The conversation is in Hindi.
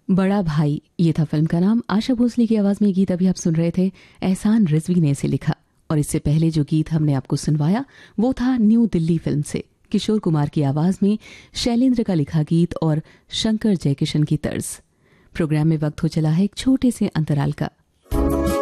बड़ा भाई, ये था फिल्म का नाम। आशा भोसले की आवाज में ये गीत अभी आप सुन रहे थे। एहसान रिजवी ने इसे लिखा। और इससे पहले जो गीत हमने आपको सुनवाया वो था न्यू दिल्ली फिल्म से किशोर कुमार की आवाज में शैलेंद्र का लिखा गीत और शंकर जयकिशन की तर्ज। प्रोग्राम में वक्त हो चला है एक छोटे से अंतराल का।